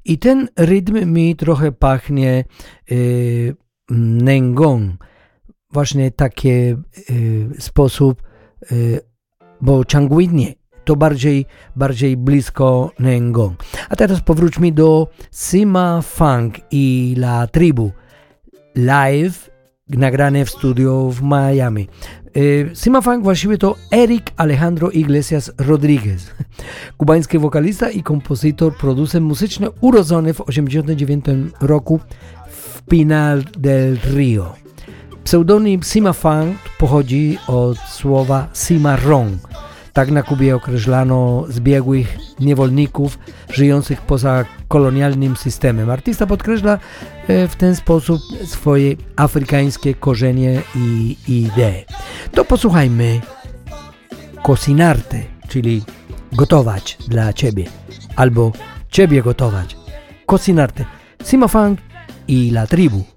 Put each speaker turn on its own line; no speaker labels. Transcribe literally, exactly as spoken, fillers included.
I ten rytm mi trochę pachnie y, nengong. Właśnie taki y, sposób, y, bo Changuin to bardziej, bardziej blisko nengong. A teraz powróćmy do Sima Funk i La Tribu. Live, nagrane w studio w Miami. Y, Sima Funk właściwie to Eric Alejandro Iglesias Rodriguez. Kubański wokalista i kompozytor, producent muzyczny urodzony w osiemdziesiątym dziewiątym roku w Pinar del Rio. Pseudonim Sima Funk pochodzi od słowa cimarrón. Tak na Kubie określano zbiegłych niewolników żyjących poza kolonialnym systemem. Artysta podkreśla w ten sposób swoje afrykańskie korzenie i idee. To posłuchajmy Cocinarte, czyli gotować dla Ciebie, albo Ciebie gotować. Cocinarte, Sima Funk i La Tribu.